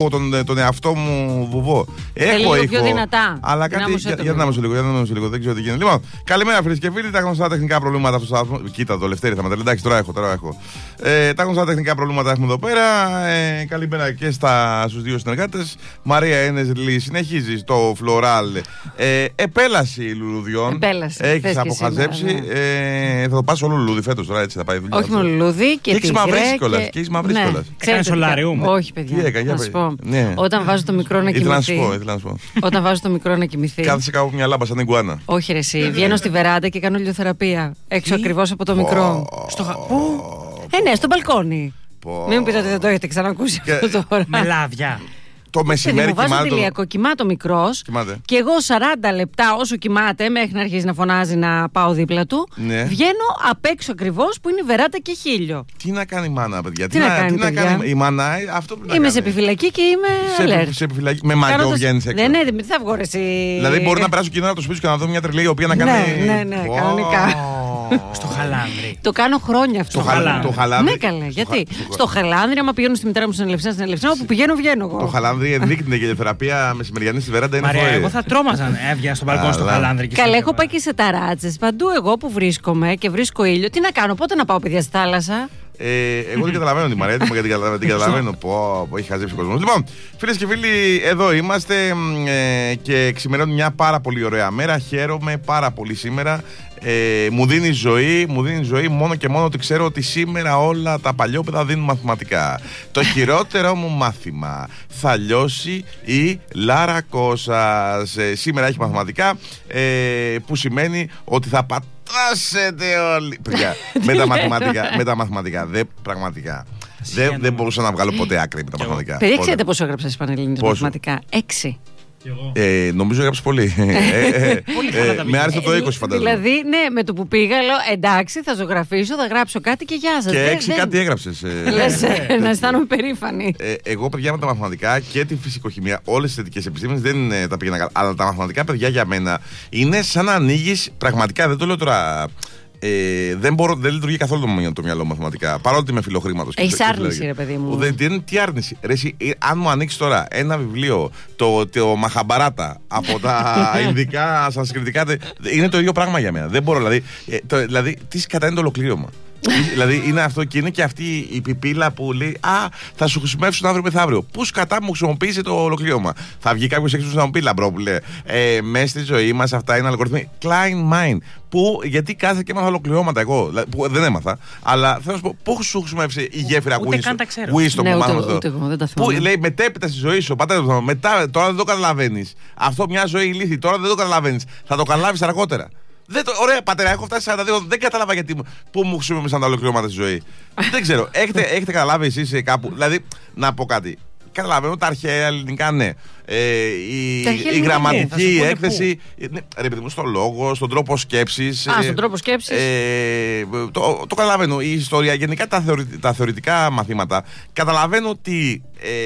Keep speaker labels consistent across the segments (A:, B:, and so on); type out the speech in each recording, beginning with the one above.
A: τον εαυτό μου βουβό. Έχω ήχο.
B: Πιο δυνατά.
A: Αλλά κάτι. Για να λίγο, δεν ξέρω τι γίνεται. Λοιπόν, καλημέρα φίλες και φίλοι. Τα γνωστά τεχνικά προβλήματα αυτού του σταθμού. Κοίτα το Λευτέρη θα μεταλλεί. Εντάξει, τώρα έχω. Τα γνωστά τεχνικά προβλήματα έχουμε εδώ πέρα. Καλημέρα και στους δύο συνεργάτες. Μαρία Ένεσλη συνεχίζει στο φλωράλ. Επέλαση λουλουδιών. Έχεις αποχαζέψει. Θα το πας όλο λουλούδι φέτος τώρα, έτσι θα πάει δουλειά.
B: Όχι μόνο λουλούδι και
A: έχεις μαυρίσει κιόλας. Και έχεις μαυρίσει κιόλας.
C: Έκανε σολάριουμ.
B: Όχι, παιδιά. Να σου πω. Όταν βάζω το μικρό να κοιμηθεί. Όταν βάζω το μικρό να κοιμηθεί.
A: Κάθεσαι κάπου μια λάμπα σαν την γκουάνα.
B: Όχι, ρε, εσύ. Βγαίνω στη βεράντα και κάνω ηλιοθεραπεία. Έξω ακριβώς από το μικρό. Ναι, στο μπαλκόνι. Μην μου πείτε ότι δεν το έχετε ξανακούσει αυτό τώρα.
C: Με λάδια.
A: Το μεσημέρι
B: κοιμάται ο μικρός. Και εγώ 40 λεπτά όσο κοιμάται, μέχρι να αρχίσει να φωνάζει να πάω δίπλα του, βγαίνω απ' έξω ακριβώς που είναι η βεράντα και χείλιο.
A: Τι να κάνει η μάνα, παιδιά.
B: Τι να κάνει
A: η μάνα, αυτό που
B: είμαι σε επιφυλακή και είμαι alert.
A: Σε επιφυλακή. Με μαγιό βγαίνεις έξω.
B: Ναι, τι θα βγω εσύ.
A: Δηλαδή μπορεί να περάσω κοινό από το σπίτι και να δω μια τρελή η οποία να κάνει.
B: Ναι, κανονικά.
C: Στο Χαλάνδρι.
B: Το κάνω χρόνια αυτό.
A: Στο Χαλάνδρι.
B: Ναι, καλά. Γιατί στο Χαλάνδρι, άμα πηγαίνω στη μητέρα μου στην Ελευσίνα, όπου πηγαίνω, βγαίνω εγώ.
A: Το Χαλάνδρι ενδείκνυται και η θεραπεία μεσημεριανή στη βεράντα είναι
C: φοβερή. Εγώ θα τρόμαζα αν έβγαινα στο μπαλκόνι στο Χαλάνδρι.
B: Καλά, έχω πάει και σε ταράτσες. Παντού εγώ που βρίσκομαι και βρίσκω ήλιο. Τι να κάνω, πότε να πάω, παιδιά, στη θάλασσα.
A: Εγώ δεν καταλαβαίνω τη Μαρία, γιατί την καταλαβαίνω. Έχει χαζέψει ο κόσμος. Λοιπόν, φίλες και φίλοι, εδώ είμαστε και ξημερώνει μια πάρα πολύ ωραία μέρα. Χαίρομαι πάρα πολύ σήμερα. Μου δίνει ζωή μόνο και μόνο ότι ξέρω ότι σήμερα όλα τα παλιόπαιδα δίνουν μαθηματικά. Το χειρότερο μου μάθημα θα λιώσει η Λαρακώσας. Σήμερα έχει μαθηματικά, που σημαίνει ότι θα πατάσετε όλοι. Παιδιά, με τα μαθηματικά, πραγματικά. Δεν μπορούσα να βγάλω ποτέ άκρη με τα μαθηματικά.
B: Παιδιά, ξέρετε πόσο έγραψα στις Πανελλήνιες μαθηματικά? 6.
A: Νομίζω έγραψε πολύ. Με άρεσε το 20, φαντάζομαι.
B: Δηλαδή, ναι, με το που πήγα, λέω εντάξει, θα ζωγραφίσω, θα γράψω κάτι και γεια σας.
A: Και 6 κάτι έγραψες.
B: Λες, να αισθάνομαι περήφανη.
A: Εγώ, παιδιά, με τα μαθηματικά και τη φυσικοχημία, όλες τις θετικές επιστήμες δεν τα πήγαινα καλά. Αλλά τα μαθηματικά, παιδιά, για μένα είναι σαν να ανοίγεις. Πραγματικά, δεν το λέω τώρα. Δεν λειτουργεί καθόλου το μυαλό μου μαθηματικά. Παρότι είμαι φιλοχρήματος.
B: Έχεις άρνηση, ρε παιδί μου.
A: Τι άρνηση. Ρε, αν μου ανοίξει τώρα ένα βιβλίο, το Μαχαμπαράτα από τα Ινδικά, Σανσκριτικά, είναι το ίδιο πράγμα για μένα. Δεν μπορώ, δηλαδή τι κατά είναι το ολοκλήρωμα. Δηλαδή είναι αυτό και είναι και αυτή η πιπίλα που λέει θα σου χρησιμεύσουν αύριο μεθαύριο. Πού κατά μου χρησιμοποιήσει το ολοκλήρωμα. Θα βγει κάποιος έξω να μου πει λαμπρό που λέει μέσα στη ζωή μας αυτά είναι αλγοριθμοί. Klein mind. Γιατί κάθε και έμαθα ολοκληρώματα εγώ. Που δεν έμαθα. Αλλά θέλω να σου πω, πού σου χρησιμεύσει η γέφυρα Wisdom που μάθαμε εδώ. Που λέει μετέπειτα στη ζωή σου. Μετά, τώρα δεν το καταλαβαίνεις. Αυτό μια ζωή ηλίθη. Τώρα δεν το καταλαβαίνεις. Θα το καταλάβεις αργότερα. Ωραία, πατέρα, έχω φτάσει 42. Δεν κατάλαβα γιατί πού μου χρησιμοποιήσαν τα ολοκληρώματα στη ζωή. Δεν ξέρω. Έχετε καταλάβει εσείς κάπου? Δηλαδή, να πω κάτι. Καταλαβαίνω τα αρχαία ελληνικά, ναι. Η γραμματική έκθεση. Ρε παιδί μου, στον λόγο, στον τρόπο σκέψης.
B: Στον τρόπο σκέψης.
A: Το καταλαβαίνω. Η ιστορία, γενικά τα θεωρητικά μαθήματα, καταλαβαίνω ότι.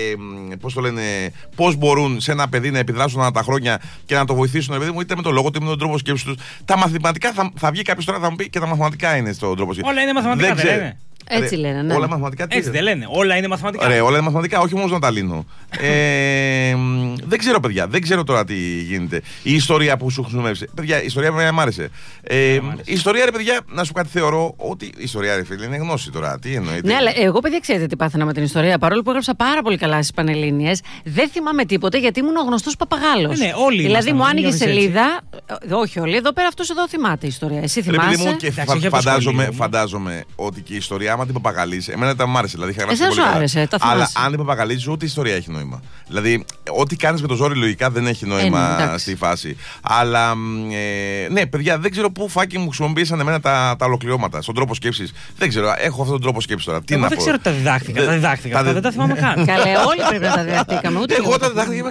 A: Πώς μπορούν σε ένα παιδί να επιδράσουν ανά τα χρόνια και να το βοηθήσουν, παιδί μου, είτε με τον λόγο είτε με τον τρόπο σκέψης τους. Τα μαθηματικά θα βγει κάποιος τώρα θα μου πει και τα μαθηματικά είναι στον τρόπο σκέψης.
C: Όλα είναι μαθηματικά, δεν είναι?
B: Έτσι λένε, ναι.
A: Όλα μαθηματικά.
C: Έτσι δεν λένε. Όλα είναι μαθηματικά.
A: Όλα είναι μαθηματικά, όχι όμως να τα λύνω. Δεν ξέρω, παιδιά. Δεν ξέρω τώρα τι γίνεται. Η ιστορία που σου χρησιμεύσει. Παιδιά, η ιστορία μου άρεσε. Η ιστορία, ρε παιδιά, να σου κάτι θεωρώ ότι. Η ιστορία, ρε φίλε, είναι γνώση τώρα. Τι εννοείται.
B: Ναι, αλλά εγώ, παιδιά, ξέρετε τι πάθαινα με την ιστορία. Παρόλο που έγραψα πάρα πολύ καλά στις Πανελλήνιες, δεν θυμάμαι τίποτε γιατί ήμουν ο γνωστός παπαγάλος.
C: Ναι, όλοι.
B: Δηλαδή μου άνοιγε σελίδα. Όχι όλοι, εδώ πέρα αυτός εδώ θυμάται η ιστορία. Εσύ θυμάσαι?
A: Φαντάζομαι ότι και η ιστορία, άμα την παπαγαλείς, εμένα τα μ' άρεσε. Δηλαδή, είχα γράψει
B: πολύ άρεσε,
A: αλλά αν την παπαγαλείς, ούτε η ιστορία έχει νόημα. Δηλαδή, ό,τι κάνεις με το ζόρι λογικά δεν έχει νόημα στη φάση. Αλλά ναι, παιδιά, δεν ξέρω πού φάκι μου χρησιμοποίησαν εμένα τα ολοκληρώματα, στον τρόπο σκέψης. Δεν ξέρω, έχω αυτόν τον τρόπο σκέψης τώρα. Τι να πω.
C: Δεν ξέρω, τα διδάχτηκα. Δεν τα θυμάμαι καν.
B: Καλέ, όλοι πρέπει να τα διδαχτήκαμε.
A: Εγώ τα διδάχτηκα.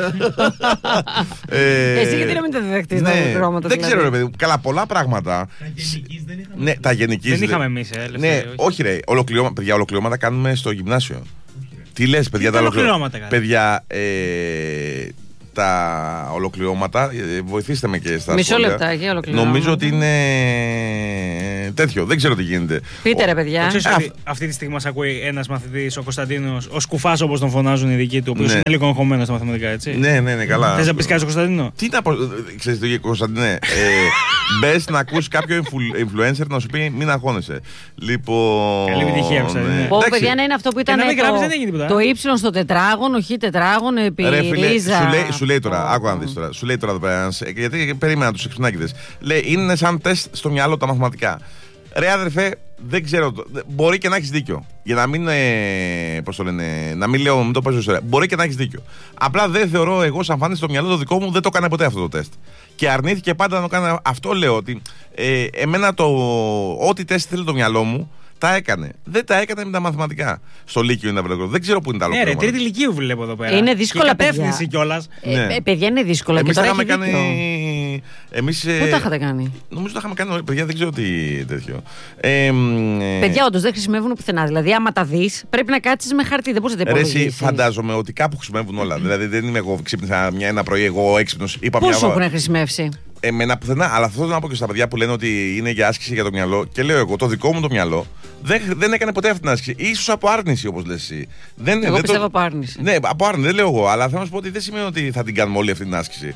B: Εσύ γιατί να μην τα διδαχτείς τα ολοκληρώματα?
A: Δεν ξέρω, ρε παιδί μου. Καλά, πολλά πράγματα. Τα γενικής
C: δεν είχαμε εμείς.
A: Ναι, όχι ρε, παιδιά, ολοκληρώματα κάνουμε στο γυμνάσιο. Τι λες, παιδιά, τα ολοκληρώματα. Παιδιά, τα ολοκληρώματα. Βοηθήστε με και στα
B: μισό λεπτάκι, ολοκληρώματα.
A: Νομίζω ότι είναι τέτοιο. Δεν ξέρω τι γίνεται.
B: Πείτε ρε παιδιά.
C: Αυτή τη στιγμή μας ακούει ένας μαθητής, ο Κωνσταντίνος, ο Σκουφάς όπως τον φωνάζουν οι δικοί του, ο οποίος είναι λίγο εγχωμένος στα μαθηματικά, έτσι.
A: Ναι, καλά.
C: Θες να πεις κάτι στο Κωνσταντίνο?
A: Τι να πω, ξέρεις το Κωνσταντίνε. Μπες να ακούσει κάποιο influencer να σου πει μην αγχώνεσαι. Λοιπόν.
C: Καλή επιτυχία, Κωνσταντίνε.
B: Παιδιά, να είναι αυτό που ήταν το Y στο τετράγωνο, Χ τετράγωνο, επί Λίζα.
A: Σου λέει τώρα, άκου να δεις τώρα. Σου λέει τώρα εδώ πέρα, γιατί περίμενα τους εξυπνάκηδες. Λέει είναι σαν τεστ στο μυαλό τα μαθηματικά. Ρε αδερφέ, δεν ξέρω. Μπορεί και να έχεις δίκιο. Για να μην. Πώς το λένε, να μην λέω, μην το παίζω ιστορία. Μπορεί και να έχεις δίκιο. Απλά δεν θεωρώ εγώ, σαν φάνη στο μυαλό το δικό μου, δεν το έκανε ποτέ αυτό το τεστ. Και αρνήθηκε πάντα να το κάνει. Αυτό λέω ότι εμένα ό,τι τεστ θέλει το μυαλό μου, τα έκανε. Δεν τα έκανε με τα μαθηματικά. Στο Λύκειο είναι τα βρετανικά. Δεν ξέρω πού είναι τα λόγια.
C: Ναι, ρε, τρίτη Λυκείου βλέπω εδώ πέρα.
B: Είναι δύσκολα.
C: Και κατεύθυνση κιόλας.
B: Παιδιά, είναι δύσκολα.
A: Εμείς
B: τα
A: είχαμε κάνει.
B: Πού τα είχατε κάνει?
A: Νομίζω τα είχαμε κάνει. Παιδιά, δεν ξέρω τι τέτοιο.
B: Παιδιά, όντως δεν χρησιμεύουν πουθενά. Δηλαδή, άμα τα δεις, πρέπει να κάτσεις με χαρτί. Δεν μπορείς να τα υπολογίσεις.
A: Εσύ φαντάζομαι ότι κάπου χρησιμεύουν όλα. Δηλαδή, δεν είμαι εγώ ξύπνησα ένα πρωί, εγώ έξυπνος.
B: Πώς σου έχουν χρησιμεύσει?
A: Εμένα πουθενά, αλλά αυτό θέλω να πω και στα παιδιά που λένε ότι είναι για άσκηση για το μυαλό. Και λέω εγώ, το δικό μου το μυαλό δεν έκανε ποτέ αυτή την άσκηση. Ίσως από άρνηση, όπως λες εσύ.
B: Εγώ πιστεύω από άρνηση.
A: Ναι, από άρνηση, δεν λέω εγώ, αλλά θέλω να σου πω ότι δεν σημαίνει ότι θα την κάνουμε όλη αυτή την άσκηση.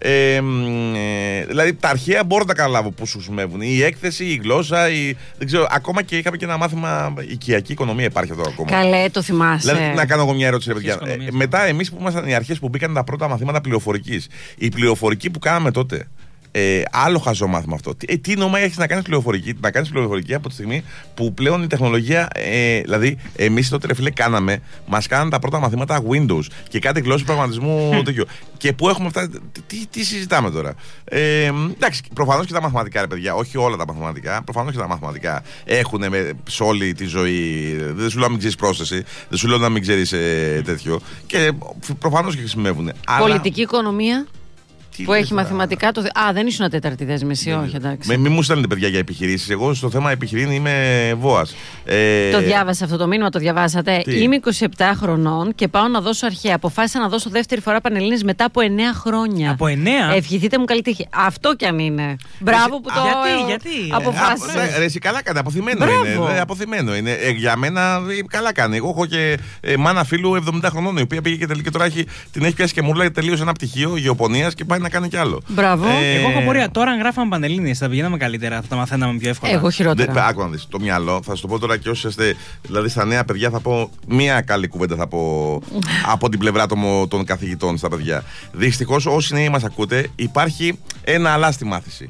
A: Δηλαδή, τα αρχαία μπορώ να τα καταλάβω πού σου χρησιμεύουν. Η έκθεση, η γλώσσα, δεν ξέρω. Ακόμα και είχαμε και ένα μάθημα οικιακή οικονομία, υπάρχει αυτό ακόμα.
B: Καλέ, το θυμάσαι.
A: Δηλαδή, να κάνω εγώ μια ερώτηση, ρε παιδιά. Μετά, εμείς που ήμασταν οι αρχές που μπήκαν τα πρώτα μαθήματα πληροφορικής, η πληροφορική που κάναμε τότε. Άλλο χαζό μάθημα αυτό. Τι νόημα έχει να κάνεις πληροφορική από τη στιγμή που πλέον η τεχνολογία. Δηλαδή, εμείς τότε ρε φίλε μας κάνανε τα πρώτα μαθήματα Windows και κάτι γλώσσα προγραμματισμού τέτοιο. Και πού έχουμε αυτά. Τι συζητάμε τώρα. Εντάξει, προφανώς και τα μαθηματικά, ρε παιδιά, όχι όλα τα μαθηματικά. Προφανώς και τα μαθηματικά έχουν σε όλη τη ζωή. Δεν σου λέω να μην ξέρεις πρόσθεση, δεν σου λέω να μην ξέρεις τέτοιο. Και προφανώς και χρησιμεύουν.
B: Πολιτική οικονομία. Που έχει μαθηματικά. Δεν ήσουν τέταρτη δέσμευση, όχι, εντάξει.
A: Μην μου στέλνετε παιδιά για επιχειρήσεις. Εγώ στο θέμα επιχειρήν είμαι βόας.
B: Το διάβασα αυτό το μήνυμα, το διαβάσατε. Είμαι 27 χρονών και πάω να δώσω αρχαία. Αποφάσισα να δώσω δεύτερη φορά Πανελλήνιες μετά από 9 χρόνια.
C: Από 9?
B: Ευχηθείτε μου καλή τύχη. Αυτό κι αν είναι. Μπράβο που το
C: γιατί
B: αποφάσισα.
A: Εσύ καλά κάνει. Αποθυμένο είναι. Για μένα καλά κάνει. Εγώ έχω και μάνα φίλου 70 χρονών, η οποία πήγε και τελικά τώρα την έχει πιάσει και μου λέει τελείωσε ένα πτυχίο γεωπονίας και πάει να κάνει κι άλλο.
B: Μπράβο.
C: Εγώ έχω πορεία. Τώρα, αν γράφαμε Πανελλήνιες, θα πηγαίναμε καλύτερα, θα τα μαθαίναμε πιο εύκολα.
B: Εγώ χειρότερα.
A: Άκου να δεις. Το μυαλό, θα σου το πω τώρα και όσοι είστε. Δηλαδή, στα νέα παιδιά θα πω μία καλή κουβέντα θα πω από την πλευρά των καθηγητών στα παιδιά. Δυστυχώς, όσοι νέοι μας ακούτε, υπάρχει ένα αλλά στη μάθηση.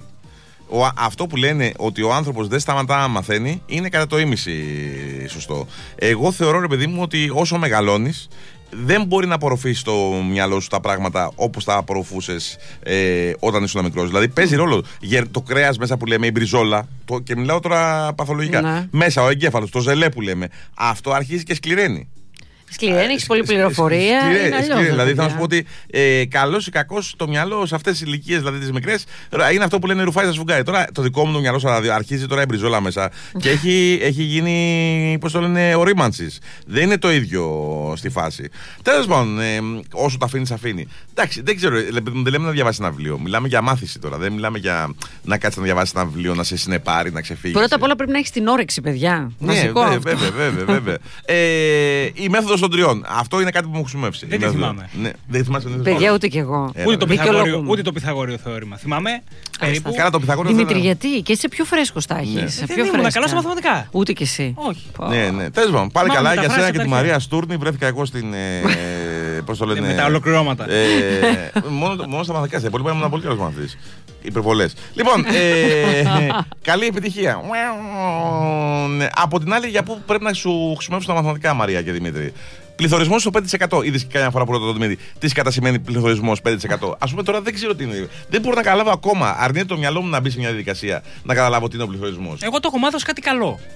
A: Αυτό που λένε ότι ο άνθρωπος δεν σταματά να μαθαίνει είναι κατά το ίμιση σωστό. Εγώ θεωρώ, ρε παιδί μου, ότι όσο μεγαλώνεις, δεν μπορεί να απορροφήσει στο μυαλό σου τα πράγματα όπως τα απορροφούσες όταν ήσουν μικρός. Δηλαδή παίζει ρόλο το κρέας μέσα που λέμε, η μπριζόλα, και μιλάω τώρα παθολογικά. Ναι. Μέσα ο εγκέφαλος, το ζελέ που λέμε, αυτό αρχίζει και σκληραίνει.
B: Σκληραίνει, έχει πολλή πληροφορία.
A: Δηλαδή, θα σου πω ότι καλός ή κακός το μυαλό σε αυτές τις ηλικίες, δηλαδή τις μικρές, είναι αυτό που λένε ρουφάει στα σφουγγάρι. Τώρα το δικό μου το μυαλό αρχίζει τώρα η μπριζόλα μέσα και έχει γίνει, πώς το λένε, ορίμανσης. Δεν είναι το ίδιο στη φάση. Τέλος πάντων, όσο το αφήνει. Εντάξει, δεν ξέρω, δεν λέμε να διαβάσει ένα βιβλίο. Μιλάμε για μάθηση τώρα. Δεν μιλάμε για να κάτσει να διαβάσει ένα βιβλίο, να σε συνεπάρει, να ξεφύγει.
B: Πρώτα απ' όλα πρέπει να έχει την όρεξη, παιδιά.
A: Ναι, βέβαια. Η μέθοδος των τριών. Αυτό είναι κάτι που μου χρησιμεύσει.
C: Δεν τη θυμάμαι.
A: Ναι, δεν θυμάσαι.
B: Παιδιά, ούτε κι εγώ.
C: Ούτε το Πυθαγόριο θεώρημα. Θυμάμαι. Περίπου.
A: Καλά το Πυθαγόριο.
B: Δημήτρη, γιατί και είσαι πιο φρέσκος τα έχεις.
C: Δεν ήμουν καλό στα μαθηματικά.
B: Ούτε κι εσύ.
C: Όχι.
A: Ναι. Τέλος πάντων, πάλι καλά για σένα και τη Μαρία Στούρνη. Βρέθηκα εγώ στην. Πώς το λένε.
C: Με τα ολοκληρώματα.
A: Μόνο στα μαθηματικά. Στα υπόλοιπα ήμουν πολύ καλός μαθητής. Υπερβολές. Λοιπόν, καλή επιτυχία. Από την άλλη, για πού πρέπει να σου χρησιμεύσουν τα μαθηματικά, Μαρία και Δημήτρη. Πληθωρισμός στο 5%. Είδες και καμιά φορά πρώτα το Δημήτρη. Τι κατά σημαίνει πληθωρισμός 5%. Ας πούμε τώρα δεν ξέρω τι είναι. Δεν μπορώ να καταλάβω ακόμα. Αρνείται το μυαλό μου να μπει σε μια διαδικασία να καταλάβω τι είναι ο πληθωρισμός.
C: Εγώ το έχω μάθει ως κάτι καλό.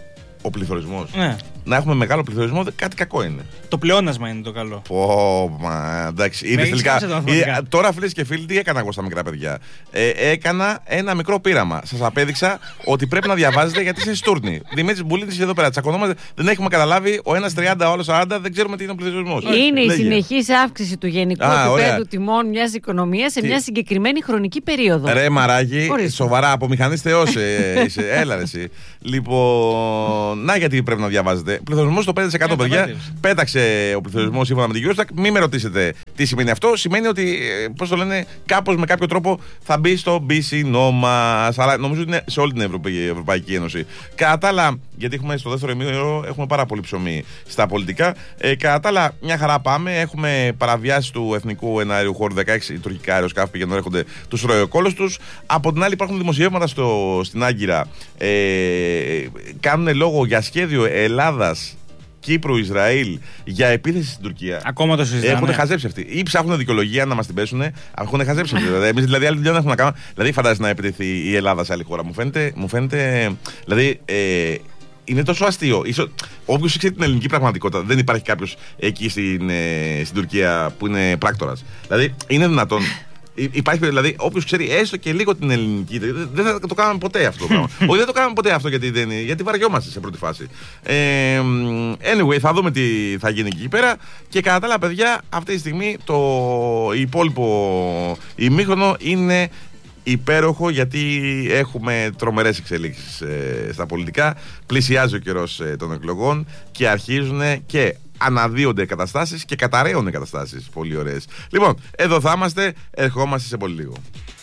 A: Ο πληθωρισμός.
C: Ναι.
A: Να έχουμε μεγάλο πληθωρισμό, κάτι κακό είναι.
C: Το πλεόνασμα είναι το καλό.
A: Εντάξει. Είδες τελικά. Τώρα, φίλες και φίλοι, τι έκανα εγώ στα μικρά παιδιά. Έκανα ένα μικρό πείραμα. Σας απέδειξα ότι πρέπει να διαβάζετε γιατί είσαι στούρνη. Δημήτρης Μπουλίνης εδώ πέρα. Τσακωνόμαστε. Δεν έχουμε καταλάβει ο ένας 30, ο άλλος 40. Δεν ξέρουμε τι είναι ο πληθωρισμός.
B: Είναι η συνεχής αύξηση του γενικού επίπεδου τιμών μιας οικονομίας σε μια συγκεκριμένη χρονική περίοδο.
A: Ρε μαράκι, σοβαρά, από μηχανής θεός είσαι. Έλα, εσύ. Λοιπόν, να γιατί πρέπει να διαβάζετε. Πληθωρισμός στο 5% παιδιά. Πέταξε ο πληθωρισμός σύμφωνα με την Eurostat. Μην με ρωτήσετε τι σημαίνει αυτό. Σημαίνει ότι, πώς το λένε, κάπως με κάποιο τρόπο θα μπει στο μπίσινό μας. Αλλά νομίζω ότι είναι σε όλη την Ευρωπαϊκή Ένωση. Κατά τα άλλα, γιατί έχουμε στο δεύτερο ημίωρο έχουμε πάρα πολύ ψωμί στα πολιτικά. Κατά τα άλλα, μια χαρά πάμε. Έχουμε παραβιάσει του εθνικού εναέριου χώρου 16 τουρκικά αεροσκάφη πηγαίνουν να έρχονται τους ροεκόλους τους. Από την άλλη, υπάρχουν δημοσιεύματα στην Άγκυρα. Κάνουν λόγο για σχέδιο Ελλάδας, Κύπρου, Ισραήλ για επίθεση στην Τουρκία.
C: Ακόμα το συζητάνε.
A: Έχουν χαζέψει αυτοί. Ή ψάχνουν δικαιολογία να μας την πέσουν. Έχουν χαζέψει αυτοί. Εμείς δηλαδή άλλη δουλειά δεν έχουμε να κάνουμε. Δηλαδή, φαντάζεσαι να επιτεθεί η Ελλάδα σε άλλη χώρα. Μου φαίνεται. Δηλαδή. Είναι τόσο αστείο. Όποιος ξέρει την ελληνική πραγματικότητα, δεν υπάρχει κάποιος εκεί στην Τουρκία που είναι πράκτορας. Δηλαδή, είναι δυνατόν. Υπάρχει δηλαδή, όποιος ξέρει έστω και λίγο την ελληνική. Δεν θα το κάνουμε ποτέ αυτό το πράγμα. Όχι, δεν το κάνουμε ποτέ αυτό γιατί βαριόμαστε σε πρώτη φάση. Anyway, θα δούμε τι θα γίνει εκεί πέρα. Και κατά τα άλλα, παιδιά, αυτή τη στιγμή το υπόλοιπο ημίχρονο είναι υπέροχο γιατί έχουμε τρομερές εξελίξεις στα πολιτικά. Πλησιάζει ο καιρός των εκλογών και αρχίζουν και αναδύονται καταστάσεις και καταραίονται καταστάσεις πολύ ωραίες. Λοιπόν, εδώ θα είμαστε, ερχόμαστε σε πολύ λίγο.